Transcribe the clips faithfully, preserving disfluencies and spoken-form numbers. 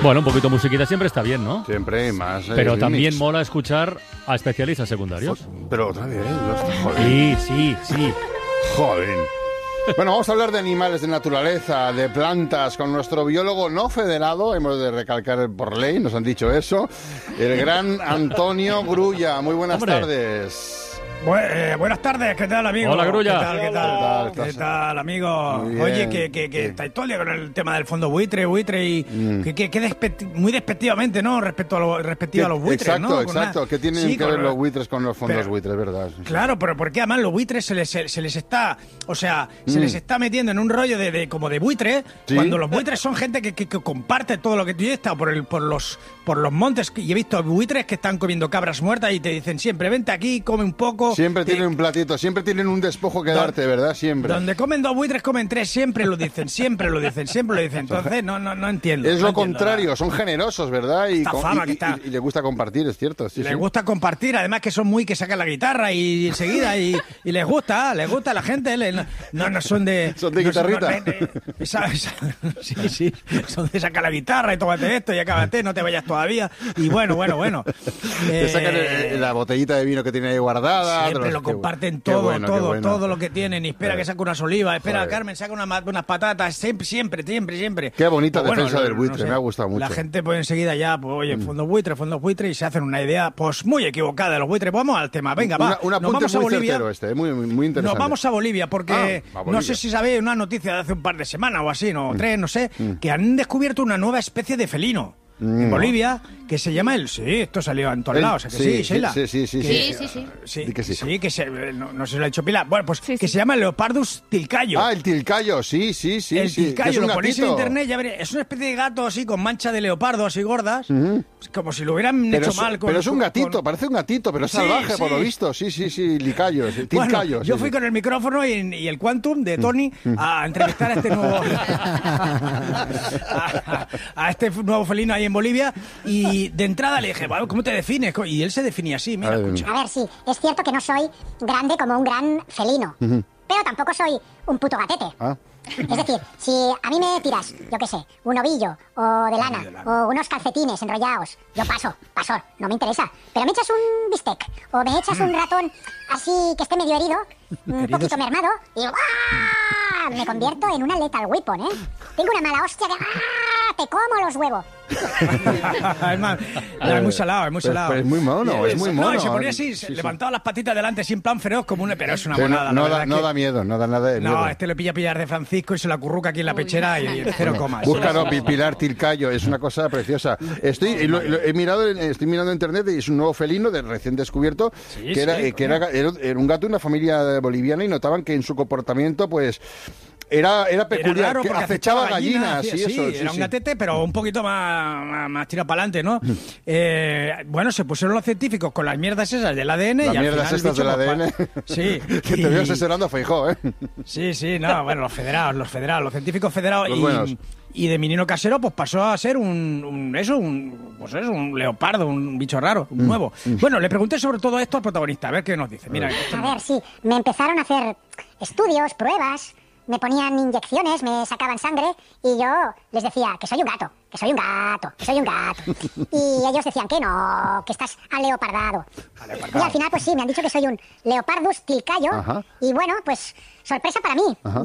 Bueno, un poquito de musiquita siempre está bien, ¿no? Siempre más. Eh, Pero también remix. mola escuchar a especialistas secundarios. Pero otra vez, joder. Sí, sí, sí. Joder. Bueno, vamos a hablar de animales, de naturaleza, de plantas, con nuestro biólogo no federado, hemos de recalcar por ley, nos han dicho eso, el gran Antonio Grulla. Muy buenas Hombre. tardes. Bu eh, buenas tardes, ¿qué tal, amigo? Hola, Grulla. ¿Qué tal, qué tal? Hola, ¿qué tal? ¿Qué tal, amigo? Muy bien. Oye, que, que, que Sí. estáis todo el día con el tema del fondo buitre, buitre y Mm. que, que, que despecti- muy despectivamente, ¿no? Respecto a, lo, respectivo a los buitres, Exacto, ¿no? Con exacto. una- ¿Qué tienen Sí, que ver con- los buitres con los fondos Pero- buitres, verdad? Sí, sí. Claro, pero porque además los buitres se les, se, se les está, o sea, se Mm. les está metiendo en un rollo de, de como de buitre, Sí. cuando los buitres son gente que, que, que comparte todo lo que tú he estado por el, por los por los montes y he visto buitres que están comiendo cabras muertas y te dicen siempre, vente aquí, come un poco. Siempre Te- tienen un platito, siempre tienen un despojo que Don- darte, ¿verdad? Siempre. Donde comen dos buitres, comen tres, siempre lo dicen, siempre lo dicen, siempre lo dicen. Entonces, no, no, no entiendo. Es no lo entiendo contrario, nada. son generosos, ¿verdad? Y, Esta con- fama y, que está- y- y les gusta compartir, es cierto. Sí, Les sí. gusta compartir, además que son muy que sacan la guitarra y enseguida y, y les gusta, les gusta a la gente, le- no, no, no son de... Son de no guitarrita. no, de- esa- esa- sí, sí, son de sacar la guitarra y tómate esto y acábate, no te vayas todavía. Y bueno, bueno, bueno. Te sacan Eh, eh, la botellita de vino que tiene ahí guardada. Siempre te lo qué comparten bu- qué todo, bueno, qué todo, bueno. todo lo que tienen. Y espera Joder. que saque unas olivas, espera Joder. Carmen, saca una ma- unas patatas, siempre, siempre, siempre, siempre. Qué bonita Pues defensa lo- del buitre, me ha gustado mucho. La gente pues enseguida ya, pues oye, fondos buitres, fondos buitres, y se hacen una idea pues muy equivocada de los buitres. Vamos al tema, venga, va. Una- un Nos apunte vamos a muy Bolivia. certero este, muy, muy, muy interesante. Nos vamos a Bolivia porque Ah, a Bolivia. no sé si sabéis una noticia de hace un par de semanas o así, no, Mm. tres, no sé, que han descubierto una nueva especie de felino. En Mm. Bolivia, que se llama el... Sí, esto salió en todos El- lados, ¿a que sí, sí, sí, Sheila? sí, sí, sí, Que- Sí, sí, sí. Sí, Di que sí. sí, que se... No, no sé si lo ha hecho Pilar. Bueno, pues Sí, que sí. se llama Leopardus tilcayo. Ah, el tilcayo, sí, sí, sí. el sí, que tilcayo, es un lo ponéis en gatito. internet, ya veréis. Es una especie de gato así con mancha de leopardo así gordas. Como si lo hubieran Pero hecho es, mal con... pero es un con- gatito, parece un gatito, pero es Sí, salvaje por sí. lo visto. Sí, sí, sí, licayo, sí, Bueno, tilcayo. yo sí, fui sí. con el micrófono y, y el Quantum de Tony a entrevistar a este nuevo a, a este nuevo felino ahí en Bolivia y de entrada le dije, "Bueno, ¿cómo te defines?" Y él se definía así, mira, A ver, escucha. A ver, sí, es cierto que no soy grande como un gran felino, pero tampoco soy un puto gatete. Ah. Es decir, si a mí me tiras, yo qué sé, un ovillo o de lana, de lana. o unos calcetines enrollados, yo paso, paso, no me interesa. Pero me echas un bistec o me echas un ratón así que esté medio herido, un Herido, poquito sí. mermado, y ¡ah! Me convierto en una lethal weapon, ¿eh? Tengo una mala hostia que ¡ah! Te como los huevos. es, más, es muy salado, es muy Pues- salado. pues es muy mono, es muy mono. No, y se ponía así, Sí, se sí. levantaba las patitas delante sin plan feroz como un... Pero es una Pero monada, no, la no verdad da, es no que- da miedo, no da nada de miedo. No, este le pilla pillar de Francisco y se la curruca aquí en la pechera y cero coma. Búscalo, Pi- Pilar Tilcayo, es una cosa preciosa. Estoy, y lo- lo he mirado, en- estoy mirando en internet y es un nuevo felino de recién descubierto Sí, que, era, sí, eh, que era, era- era un gato de una familia boliviana y notaban que en su comportamiento, pues, era, era Era peculiar, raro que porque acechaba gallinas, hacía- y sí, eso. sí, era un sí. gatete, pero un poquito más, más, más tira para adelante, ¿no? Eh, bueno, se pusieron los científicos con las mierdas esas del A D N Las y al mierdas final el estas bicho, del A D pues, N. pa- Sí. Que te y- veo asesorando a Feijóo, ¿eh? Sí, sí, no, bueno, los federados, los federados, los científicos federados. Los y, buenos. y de menino casero, pues pasó a ser un, un- eso, un, pues eso, un leopardo, un bicho raro, Mm. un nuevo. Bueno, le pregunté sobre todo esto al protagonista, a ver qué nos dice. Mira, esto A no- ver, sí, me empezaron a hacer estudios, pruebas, me ponían inyecciones, me sacaban sangre y yo les decía que soy un gato, que soy un gato, que soy un gato. Y ellos decían que no, que estás aleopardado. Y al final, pues sí, me han dicho que soy un Leopardus tilcayo. Ajá. Y bueno, pues sorpresa para mí.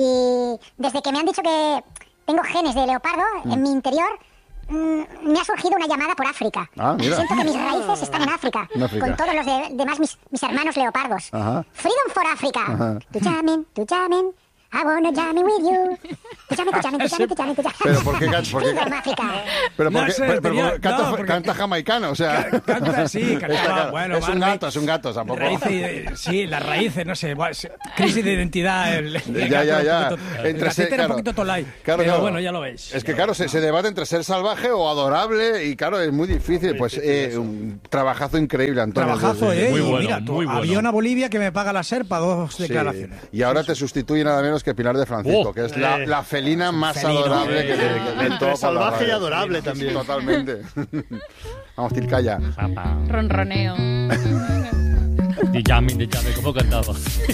Y desde que me han dicho que tengo genes de leopardo en mi interior, mm, me ha surgido una llamada por África. Ah, mira. Siento que mis raíces están en África, En África. con todos los de- demás mis, mis hermanos leopardos. Ajá. Freedom for Africa. Ajá. Tu jamming, tu jamming, I wanna jamming with you. Tu jamming, tu jamming, tu jamming, tu jamming, tu jamming. Pero ¿por qué can- por qué Freedom can- Africa. Pero No porque, sé, pero- pero tenía- canta, no, porque- canta jamaicano, o sea... Ca- canta, sí, cantaba, Está- bueno, es un más gato, es un gato, tampoco... Raíces y de- sí, las raíces, no sé, bueno, sí, crisis de identidad. El, el Ya, gato ya, era ya. un poquito- el Entre gatete ser- era un claro. poquito tolai, Claro, pero claro. bueno, ya lo veis. Es que, claro, se, se debate entre ser salvaje o adorable y, claro, es muy difícil. Pues eh, un trabajazo increíble, Antonio. Trabajazo, Sí, sí, ¿eh? sí. Muy Y bueno, mira, tú, muy bueno. avión a Bolivia que me paga la SERPA, dos Sí. declaraciones. Y ahora te sustituye nada menos que Pilar de Francisco, Oh, que es la, eh. la felina más Felino. adorable que, que, que de Entre todo por la salvaje y radio. adorable Sí, también. Totalmente. Vamos, Tilcaya. Ronroneo. Dijame, dijame, ¿cómo cantaba?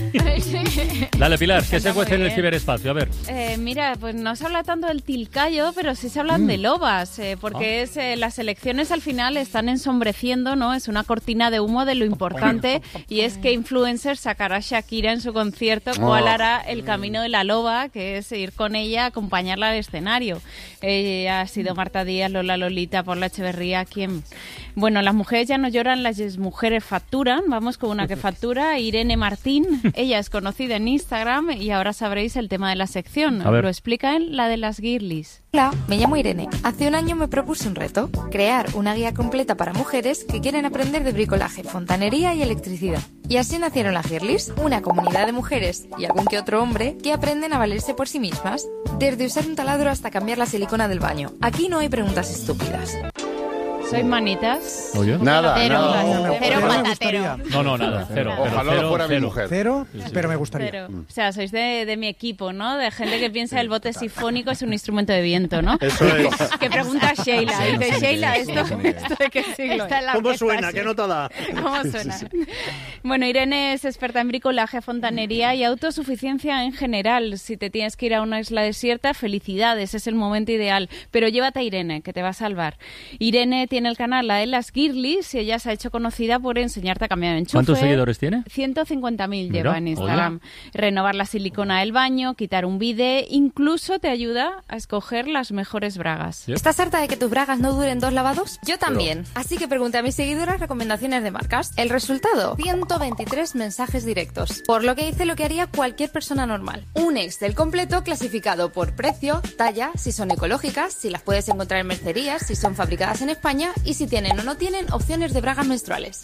Dale, Pilar, ¿qué se cuece en el ciberespacio? A ver. Eh, mira, pues no se habla tanto del tilcayo, pero sí se hablan mm. de lobas, eh, porque ah. es eh, las elecciones al final están ensombreciendo, ¿no? Es una cortina de humo de lo importante y es que influencer sacará a Shakira en su concierto, cuál hará el camino de la loba, que es ir con ella, acompañarla al escenario. Eh, ha sido Marta Díaz, Lola Lolita, Paula Echeverría, ¿quién? Bueno, las mujeres ya no lloran, las mujeres facturan. Vamos con una que factura, Irene Martín. Ella es conocida en Instagram y ahora sabréis el tema de la sección. Lo explica en la de las girlies. Hola, me llamo Irene. Hace un año me propuse un reto, crear una guía completa para mujeres que quieren aprender de bricolaje, fontanería y electricidad. Y así nacieron las girlies, una comunidad de mujeres y algún que otro hombre que aprenden a valerse por sí mismas. Desde usar un taladro hasta cambiar la silicona del baño. Aquí no hay preguntas estúpidas. ¿Sois manitas? ¿Oye? Nada, cero, nada. Cero patatero. No, no, nada, cero. Ojalá cero, no fuera cero. mi mujer. Cero, pero me gustaría. Cero. O sea, sois de, de mi equipo, ¿no? De gente que piensa el bote sifónico es un instrumento de viento, ¿no? Eso es. Que pregunta Sheila. Sí, Dice, sí, Sheila, sí, ¿esto, sí, sí. ¿esto de qué siglo es? ¿Cómo suena? ¿Qué nota da? ¿Cómo suena? Bueno, Irene es experta en bricolaje, fontanería y autosuficiencia en general. Si te tienes que ir a una isla desierta, felicidades, es el momento ideal. Pero llévate a Irene, que te va a salvar. Irene tiene el canal La de las Girlies y ella se ha hecho conocida por enseñarte a cambiar de enchufe. ¿Cuántos seguidores tiene? ciento cincuenta mil Mira, lleva en Instagram. Hola. Renovar la silicona del baño, quitar un bidé, incluso te ayuda a escoger las mejores bragas. ¿Sí? ¿Estás harta de que tus bragas no duren dos lavados? Yo también. Pero... Así que pregunté a mis seguidoras recomendaciones de marcas. El resultado, ciento veintitrés mensajes directos. Por lo que hice lo que haría cualquier persona normal. Un Excel completo clasificado por precio, talla, si son ecológicas, si las puedes encontrar en mercerías, si son fabricadas en España y si tienen o no tienen opciones de bragas menstruales.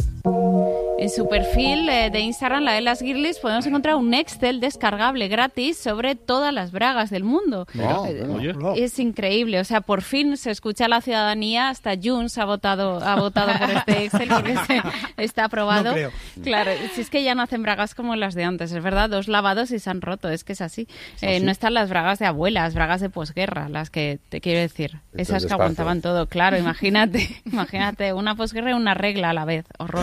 En su perfil eh, de Instagram, La de las Girlies, podemos encontrar un Excel descargable gratis sobre todas las bragas del mundo. Oh, eh, oye. Es increíble, o sea, por fin se escucha a la ciudadanía, hasta Junts ha votado, ha votado por este Excel porque se, está aprobado. No creo. Claro, si es que ya no hacen bragas como las de antes, es verdad, dos lavados y se han roto, es que es así. Eh, ¿Ah, sí? No están las bragas de abuelas, bragas de posguerra, las que te quiero decir, Esto esas que aguantaban todo, claro, imagínate, imagínate, una posguerra y una regla a la vez, horror.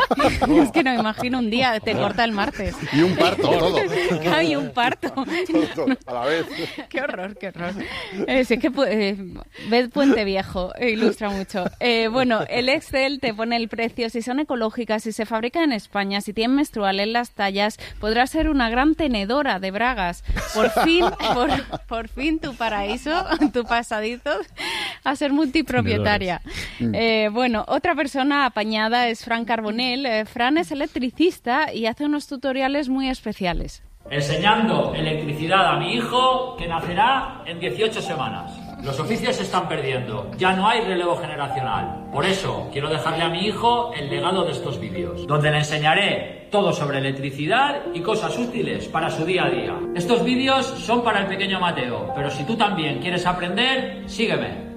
Es que no me imagino un día, te corta el martes. Y un parto, todo. Claro, y un parto. Todo, a la vez. Qué horror, qué horror. Eh, sí, es que eh, ved Puente Viejo, eh, ilustra mucho. Eh, bueno, el Excel te pone el precio, si son ecológicas, si se fabrican en España, si tienen menstrual en las tallas, podrás ser una gran tenedora de bragas. Por fin, por, por fin tu paraíso, tu pasadizo, a ser multipropietaria. Eh, bueno, otra persona apañada es Fran Carbonell. Eh, Fran es electricista y hace unos tutoriales muy especiales. Enseñando electricidad a mi hijo, que nacerá en dieciocho semanas. Los oficios se están perdiendo, ya no hay relevo generacional. Por eso quiero dejarle a mi hijo el legado de estos vídeos, donde le enseñaré todo sobre electricidad y cosas útiles para su día a día. Estos vídeos son para el pequeño Mateo, pero si tú también quieres aprender, sígueme.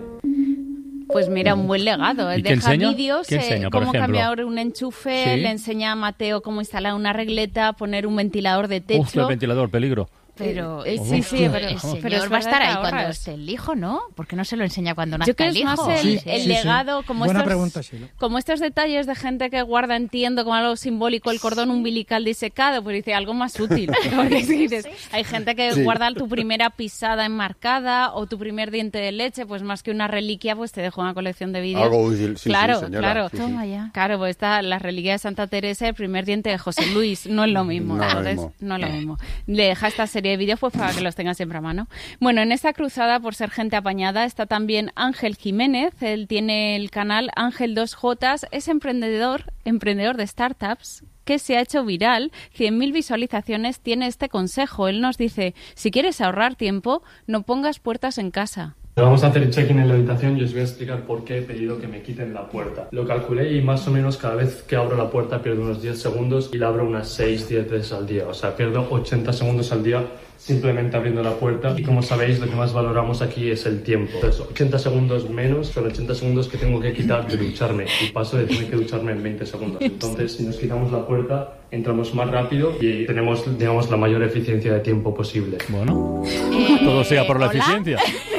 Pues mira, un buen legado. Él deja vídeos, eh, cómo cambiar un enchufe, ¿sí? Le enseña a Mateo cómo instalar una regleta, poner un ventilador de techo. Uf, el ventilador, peligro. Pero eh, sí, sí, pero, el señor pero es va a estar ahí ahorras. cuando esté el hijo, ¿no? ¿Por qué no se lo enseña cuando nazca Yo creo el que es hijo? más el, Sí, el sí, legado, sí. como Buena estos, pregunta, Sheila. como estos detalles de gente que guarda, entiendo, como algo simbólico, el cordón umbilical disecado, pues dice algo más útil. Porque si dices, hay gente que Sí. guarda tu primera pisada enmarcada o tu primer diente de leche, pues más que una reliquia, pues te dejo una colección de vídeos. Algo útil, sí, claro, sí, señora. claro. Sí, sí. Toma ya. Claro, pues está la reliquia de Santa Teresa, el primer diente de José Luis, no es lo mismo. No es lo Entonces, mismo. no es lo mismo. Le deja esta serie de vídeos pues para que los tengas siempre a mano. Bueno, en esta cruzada por ser gente apañada está también Ángel Jiménez. Él tiene el canal Ángel dos J, es emprendedor, emprendedor de startups que se ha hecho viral, cien mil visualizaciones, tiene este consejo. Él nos dice, si quieres ahorrar tiempo, no pongas puertas en casa. Vamos a hacer check-in en la habitación y os voy a explicar por qué he pedido que me quiten la puerta. Lo calculé y más o menos cada vez que abro la puerta pierdo unos diez segundos y la abro unas seis diez veces al día. O sea, pierdo ochenta segundos al día simplemente abriendo la puerta. Y como sabéis, lo que más valoramos aquí es el tiempo. Entonces, ochenta segundos menos son ochenta segundos que tengo que quitar de ducharme. Y paso de tener que ducharme en veinte segundos. Entonces, si nos quitamos la puerta, entramos más rápido y tenemos, digamos, la mayor eficiencia de tiempo posible. Bueno, Eh, todo sea por la ¿hola? eficiencia.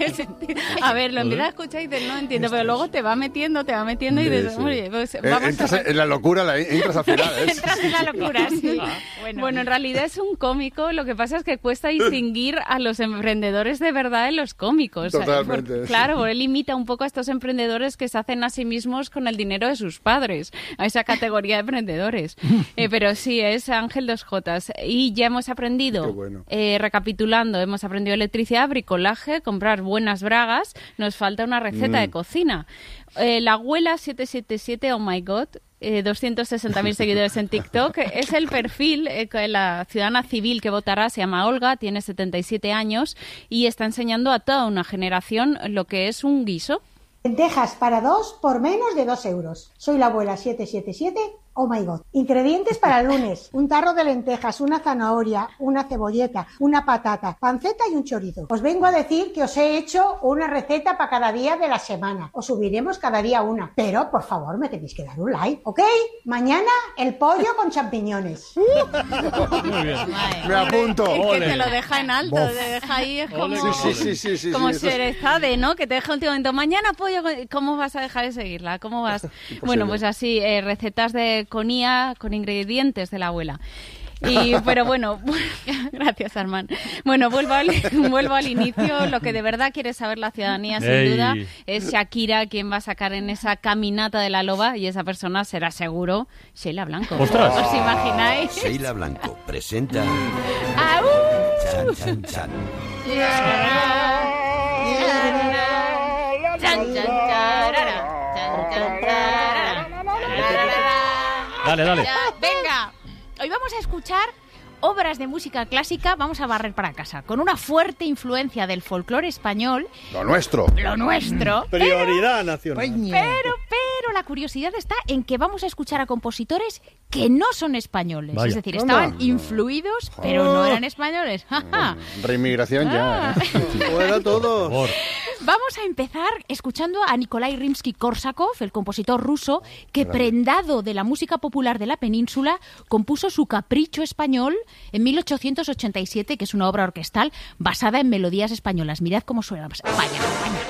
tiene sentido. A ver, lo empiezas a escuchar y dices, no entiendo, pero luego te va metiendo, te va metiendo y dices, Sí, sí. oye, pues Eh, vamos entras a... en la locura, la, entras al final. ¿eh? Entras en la locura, sí. Bueno. bueno, en realidad es un cómico, lo que pasa es que cuesta distinguir a los emprendedores de verdad de los cómicos. Totalmente. Por, claro, él imita un poco a estos emprendedores que se hacen a sí mismos con el dinero de sus padres, a esa categoría de emprendedores. Eh, pero sí, es Ángel dos Jotas. Y ya hemos aprendido, bueno. eh, recapitulando, hemos aprendido electricidad, bricolaje, comprar buenas bragas, nos falta una receta Mm. de cocina. Eh, la abuela siete siete siete, oh my god, eh, doscientos sesenta mil seguidores en TikTok, es el perfil, eh, que la ciudadana civil que votará, se llama Olga, tiene setenta y siete años y está enseñando a toda una generación lo que es un guiso. Lentejas para dos por menos de dos euros. Soy la abuela siete siete siete. Oh my god. Ingredientes para el lunes. Un tarro de lentejas, una zanahoria, una cebolleta, una patata, panceta y un chorizo. Os vengo a decir que os he hecho una receta para cada día de la semana. Os subiremos cada día una. Pero, por favor, me tenéis que dar un like, ¿ok? Mañana, el pollo con champiñones. Muy bien. Me apunto. Es que Ole. te lo deja en alto, Bof. te deja ahí es como, Ole, Sí, sí, sí, sí, sí, como sí, eso es- Sherezade, ¿no? Que te deja un momento, mañana pollo, con- ¿cómo vas a dejar de seguirla? ¿Cómo vas? Bueno, pues así, eh, recetas de con I A, con ingredientes de la abuela. Y, pero bueno, gracias, Armand. Bueno, vuelvo al, vuelvo al inicio. Lo que de verdad quiere saber la ciudadanía, sin Ey. duda, es Shakira quien va a sacar en esa caminata de la loba, y esa persona será seguro Sheila Blanco. ¡Ostras! ¿Os imagináis? Sheila Blanco presenta ¡Au! Chan Chan Chan. Chan, chan, charara, chan, chan, charara. Dale, dale. Ya, venga, hoy vamos a escuchar obras de música clásica, vamos a barrer para casa, con una fuerte influencia del folclore español, Lo nuestro. lo nuestro. Prioridad nacional. Pero, pero la curiosidad está en que vamos a escuchar a compositores que no son españoles. Vaya. Es decir, Anda. estaban influidos, pero no eran españoles. Ja, ja. Reinmigración ya. Ah. ¿eh? Fuera todo. Por favor. Vamos a empezar escuchando a Nikolai Rimsky-Korsakov, el compositor ruso, que prendado de la música popular de la península, compuso su Capricho español en mil ochocientos ochenta y siete, que es una obra orquestal basada en melodías españolas. Mirad cómo suena. Vaya, vaya.